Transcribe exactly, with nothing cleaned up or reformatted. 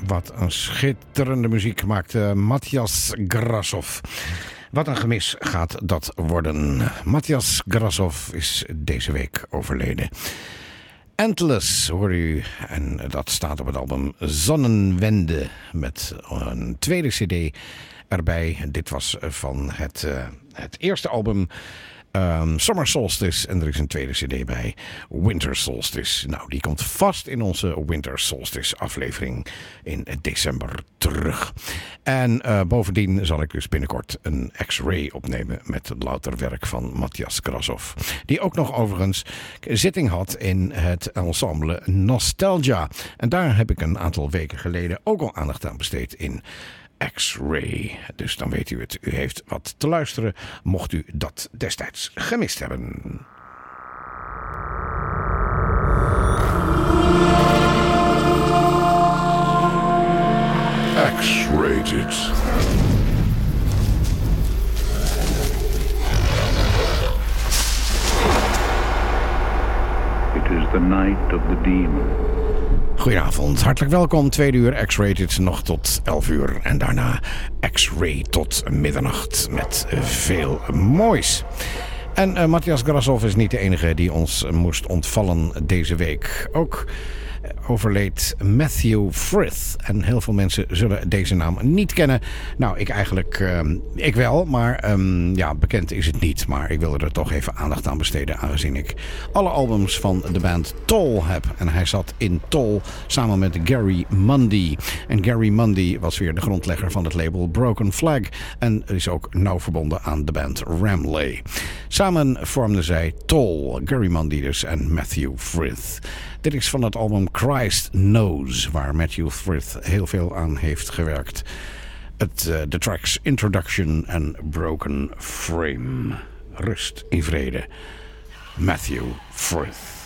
Wat een schitterende muziek maakt uh, Matthias Grasov. Wat een gemis gaat dat worden. Matthias Grasov is deze week overleden. Endless hoor u, en dat staat op het album Zonnenwende met een tweede cd erbij. Dit was van het, uh, het eerste album Um, Summer Solstice, en er is een tweede cd bij, Winter Solstice. Nou, die komt vast in onze Winter Solstice aflevering in december terug. En uh, bovendien zal ik dus binnenkort een X-Ray opnemen met louter werk van Matthias Grasov. Die ook nog overigens zitting had in het ensemble Nostalgia. En daar heb ik een aantal weken geleden ook al aandacht aan besteed in X-Ray. Dus dan weet u het. U heeft wat te luisteren, mocht u dat destijds gemist hebben. X-Rated. It is the night of the demon. Goedenavond, hartelijk welkom. Tweede uur X-Rated nog tot elf uur. En daarna X-Ray tot middernacht met veel moois. En uh, Matthias Grasov is niet de enige die ons moest ontvallen deze week. Ook overleed Matthew Frith. En heel veel mensen zullen deze naam niet kennen. Nou, ik eigenlijk, um, ik wel, maar um, ja, bekend is het niet. Maar ik wilde er toch even aandacht aan besteden, aangezien ik alle albums van de band Toll heb. En hij zat in Toll samen met Gary Mundy. En Gary Mundy was weer de grondlegger van het label Broken Flag. En is ook nauw verbonden aan de band Ramley. Samen vormden zij Toll, Gary Mundy dus en Matthew Frith. Dit is van het album Christ Knows, waar Matthew Frith heel veel aan heeft gewerkt. Het, uh, de tracks Introduction en Broken Frame. Rust in vrede. Matthew Frith.